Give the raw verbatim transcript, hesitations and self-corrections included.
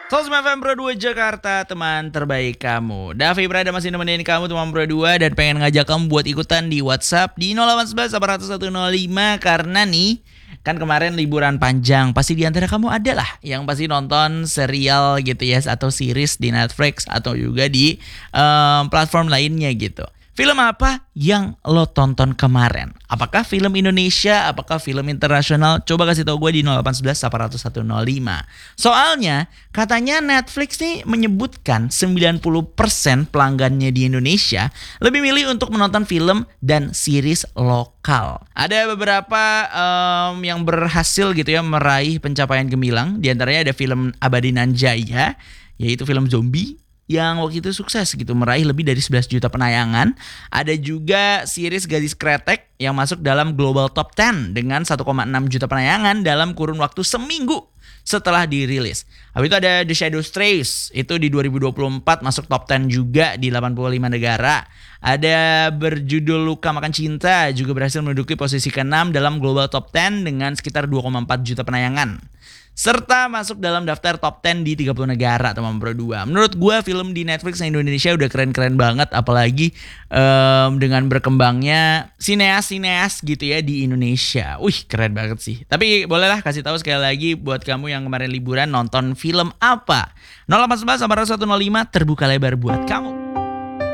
seratus sembilan F M Pro dua Jakarta, teman terbaik kamu. Davi Prada masih nemenin kamu teman Pro dua dan pengen ngajak kamu buat ikutan di WhatsApp di nol delapan satu satu delapan nol satu nol lima karena nih kan kemarin liburan panjang, pasti di antara kamu ada lah yang pasti nonton serial gitu ya, atau series di Netflix atau juga di um, platform lainnya gitu. Film apa yang lo tonton kemarin? Apakah film Indonesia? Apakah film internasional? Coba kasih tahu gue di nol delapan satu satu delapan nol satu nol lima. Soalnya katanya Netflix nih menyebutkan sembilan puluh persen pelanggannya di Indonesia lebih milih untuk menonton film dan series lokal. Ada beberapa um, yang berhasil gitu ya meraih pencapaian gemilang. Di antaranya ada film Abadi Nan Jaya, yaitu film zombie yang waktu itu sukses gitu, meraih lebih dari sebelas juta penayangan. Ada juga series Gadis Kretek yang masuk dalam Global Top sepuluh dengan satu koma enam juta penayangan dalam kurun waktu seminggu setelah dirilis. Habis itu ada The Shadows Trace, itu di dua ribu dua puluh empat masuk top sepuluh juga di delapan puluh lima negara. Ada berjudul Luka Makan Cinta, juga berhasil menduduki posisi keenam dalam Global Top sepuluh dengan sekitar dua koma empat juta penayangan. Serta masuk dalam daftar top sepuluh di tiga puluh negara teman Pro dua. Menurut gue film di Netflix yang Indonesia udah keren-keren banget. Apalagi um, dengan berkembangnya sineas-sineas gitu ya di Indonesia. Wih keren banget sih. Tapi bolehlah kasih tahu sekali lagi buat kamu yang kemarin liburan nonton film apa. nol delapan satu satu satu nol satu nol lima terbuka lebar buat kamu.